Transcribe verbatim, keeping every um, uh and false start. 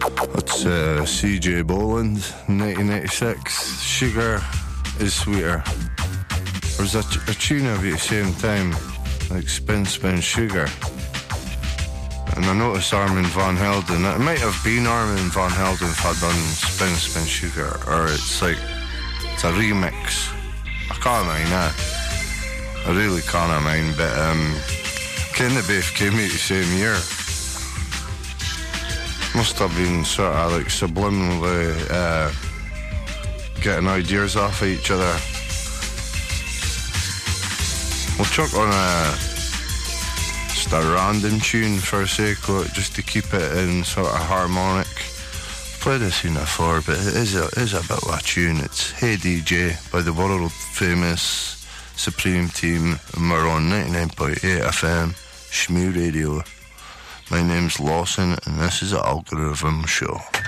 That's uh, C J Boland, nineteen eighty-six. Sugar is Sweeter. There's a, a tune of it at the same time, like Spin Spin Sugar. And I noticed Armin van Helden. It might have been Armin van Helden if I'd done Spin Spin Sugar, or it's like, it's a remix. I can't mind that. I really can't mind, but um, kind of both came out the same year. Must have been sort of like subliminally uh, getting ideas off of each other. We'll chuck on a just a random tune for a sake of it, just to keep it in sort of harmonic. I've played this in before, but it is a, it is a bit of a tune. It's Hey D J by the world famous Supreme Team, and we're on ninety-nine point eight F M, Shmoo Radio. My name's Lawson, and this is the Algorithm Show.